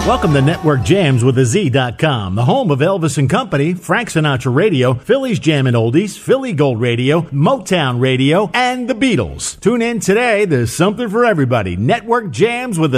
Welcome to Network Jams with a Z.com, the home of Elvis and Company, Frank Sinatra Radio, Philly's Jam and Oldies, Philly Gold Radio, Motown Radio, and the Beatles. Tune in today. There's something for everybody. Network Jams with a